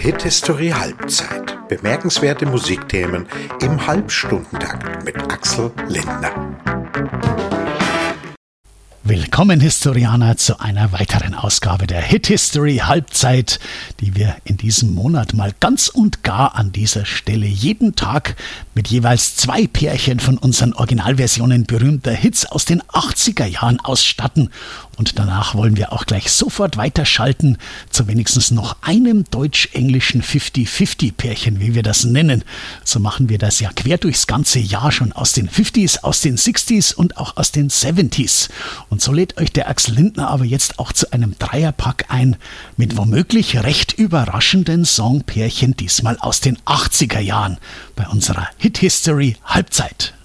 Hit History Halbzeit. Bemerkenswerte Musikthemen im Halbstundentakt mit Axel Lindner. Willkommen Historianer zu einer weiteren Ausgabe der Hit History Halbzeit, die wir in diesem Monat mal ganz und gar an dieser Stelle jeden Tag mit jeweils 2 Pärchen von unseren Originalversionen berühmter Hits aus den 80er Jahren ausstatten. Und danach wollen wir auch gleich sofort weiterschalten zu wenigstens noch einem deutsch-englischen 50-50-Pärchen, wie wir das nennen. So machen wir das ja quer durchs ganze Jahr schon aus den 50s, aus den 60s und auch aus den 70s. Und so lädt euch der Axel Lindner aber jetzt auch zu einem Dreierpack ein mit womöglich recht überraschenden Songpärchen, diesmal aus den 80er Jahren bei unserer Hit History Halbzeit.